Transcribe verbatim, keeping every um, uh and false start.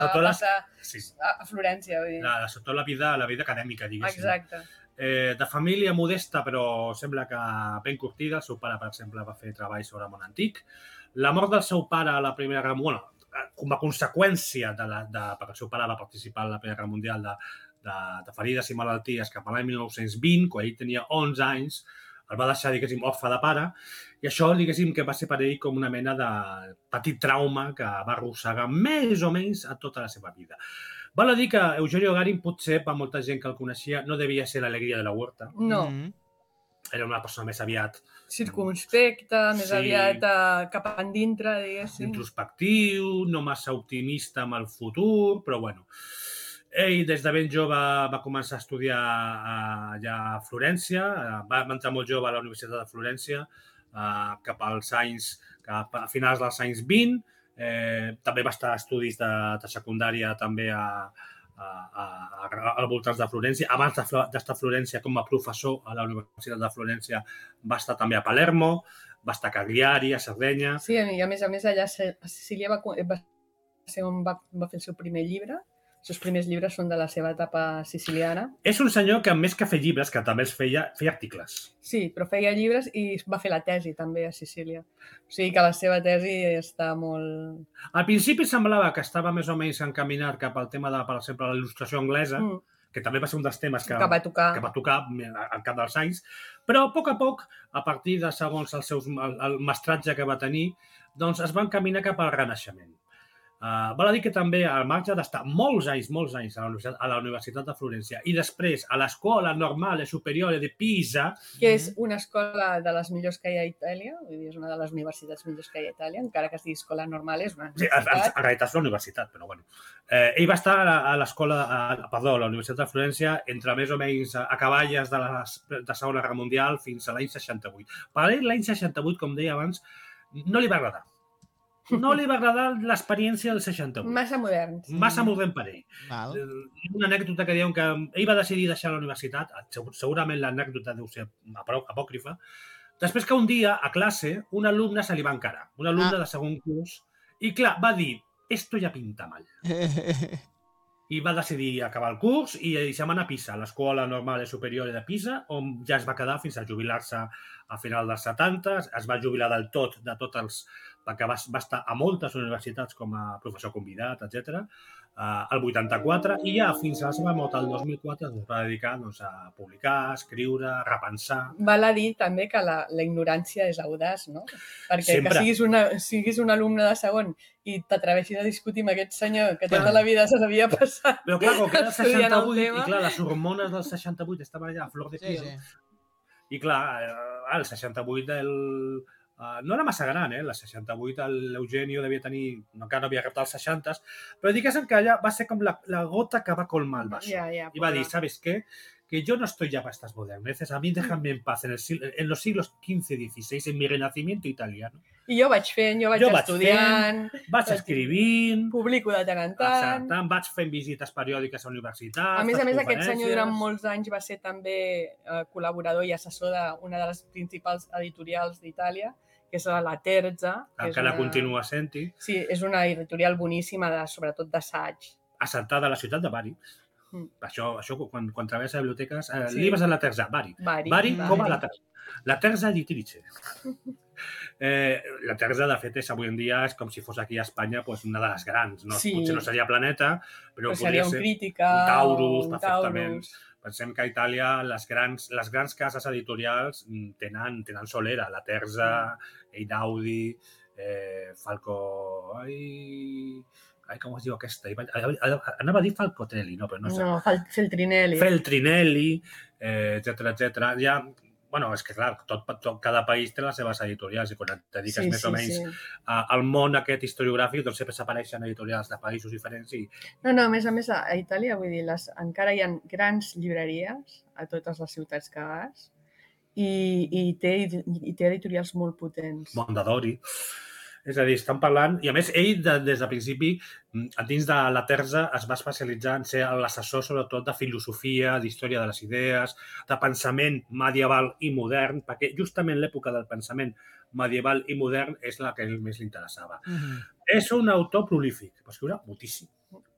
passar sí. a Florència. Vull dir. La, sobretot la vida, la vida acadèmica, diguéssim. Exacte. Eh, de família modesta, però sembla que ben curtida. El seu pare, per exemple, va fer treball sobre món antic. La mort del seu pare a la Primera Guerra Mundial, bueno, com a conseqüència de, la, de perquè el seu pare va participar en la Primera Guerra Mundial de, de, de ferides i malalties cap a l'any mil nou-cents vint, quan ell tenia onze anys, el va deixar, diguéssim, orfe de pare, i això, diguéssim, que va ser per ell com una mena de petit trauma que va arrossegar més o menys a tota la seva vida. Val a dir que Eugeni Gagarin, potser, per molta gent que el coneixia, no devia ser l'alegria de la huerta. No. Mm-hmm. Era una persona més aviat... circumspecta, més sí, aviat uh, cap endintre, diguéssim. Introspectiu, no massa optimista amb el futur, però bueno. Ell, des de ben jove, va començar a estudiar allà a Florència, va entrar molt jove a la Universitat de Florència, cap als anys, cap a finals dels anys vint, eh, també va estar a estudis de, de secundària també a, a, a, a, al voltants de Florència. Abans d'estar a Florència com a professor a la Universitat de Florència va estar també a Palermo, va estar a Cagliari, a Sardenya... Sí, i a més a més allà a Sicília va, va ser on va, va fer el seu primer llibre. Els seus primers llibres són de la seva etapa siciliana. És un senyor que, més que fer llibres, que també els feia, feia articles. Sí, però feia llibres i va fer la tesi també a Sicília. O sigui que la seva tesi està molt... Al principi semblava que estava més o menys encaminat cap al tema de, per exemple, la il·lustració anglesa, mm. que també va ser un dels temes que, que, va, tocar. que va tocar al cap dels anys, però a poc a poc, a partir de segons els seus, el, el mestratge que va tenir, doncs es va encaminar cap al Renaixement. Uh, val a dir que també, al marge d'estar molts anys, molts anys a la, Universitat, a la Universitat de Florència i després a l'Escola Normale Superiore de Pisa... Que és una escola de les millors que hi ha a Itàlia, vull dir, és una de les universitats millors que hi ha a Itàlia, encara que es digui Escola Normale, és una universitat... Sí, en, en realitat és una universitat, però bueno. Eh, ell va estar a l'escola, perdó, a la Universitat de Florència entre més o menys acaballes de la de Segona Guerra Mundial fins a l'any seixanta-vuit. Per ell, l'any seixanta-vuit, com deia abans, no li va agradar. No li va agradar l'experiència del seixanta-vuit. Massa modern. Massa modern per ell. Val. Una anècdota que diuen que ell va decidir deixar la universitat, segurament l'anècdota deu ser apòcrifa, després que un dia, a classe, un alumne se li va encarar, un alumne ah. de segon curs, i clar, va dir, esto ja pinta mal. I va decidir acabar el curs i se'n va anar a Pisa, a l'Escola Normale Superiore de Pisa, on ja es va quedar fins a jubilar-se a final dels setanta, es va jubilar del tot, de tots els... perquè va, va estar a moltes universitats com a professor convidat, etcètera, uh, el vuitanta-quatre, i ja fins a la seva mort, el dos mil quatre, es va dedicar doncs, a publicar, escriure, repensar... Val a dir també que la, la ignorància és audaç, no? Perquè Sempre. que siguis, una, siguis un alumne de segon i t'atreveixis a discutir amb aquest senyor que tota la vida se l'havia passat però clar, com que era el seixanta-vuit, el i clar, les hormones del seixanta-vuit estaven allà a flor de piel, sí, sí. I clar, el seixanta-vuit el... Uh, no era massa gran, eh? La seixanta-vuit l'Eugenio devia tenir... encara no havia arribat als seixanta, però diguéssim que allà va ser com la, la gota que va colmar el vaso. Yeah, yeah, I va dir, ¿sabes qué? Que yo no estoy ya para estas moderneces, a mí déjame en paz en, el, en los siglos quince y dieciséis, en mi renacimiento italiano. I jo vaig fent, jo vaig jo estudiant... Vaig, fent, vaig escrivint... Publico de tant en tant... tant vaig fent visites periòdiques a universitats... A més a més, aquest senyor durant molts anys va ser també eh, col·laborador i assessor d'una de les principals editorials d'Itàlia, que és la Terza. Encara una... continua sent-hi. Sí, és una editorial boníssima, de, sobretot d'assaig. Assentada a la ciutat de Bari. Mm. Això, això quan, quan travessa biblioteques... Eh, sí. Llibres de la Terza, Bari. Bari, Bari, Bari. com a la Terza. La Terza editrice. Eh, la Terza, de fet, és, avui en dia és com si fos aquí a Espanya pues, una de les grans. No? Sí. Potser no seria Planeta, però, però podria ser un Crítica, un Taurus, un perfectament. Taurus. Pensem que a Itàlia les grans, les grans cases editorials tenen, tenen solera. La Terza, Einaudi, eh, Falco... Ai... Ai, com es diu aquesta? Anava a dir Falcotelli, no, però no sé. No, Feltrinelli. Feltrinelli, eh, etcètera, etcètera. Ja, bueno, és que clar, tot, tot, cada país té les seves editorials i quan et dediques sí, més sí, o menys sí. a, al món aquest historiogràfic, doncs sempre s'apareixen editorials de països diferents i... No, no, a més a més, a Itàlia, vull dir, les, encara hi ha grans llibreries a totes les ciutats que vas i, i, té, i té editorials molt potents. Mondadori. És a dir, estan parlant... I a més, ell, de, des del principi, dins de la Terza, es va especialitzar en ser l'assessor, sobretot, de filosofia, d'història de les idees, de pensament medieval i modern, perquè justament l'època del pensament medieval i modern és la que més li interessava. Uh-huh. És un autor prolífic, va escriure moltíssim.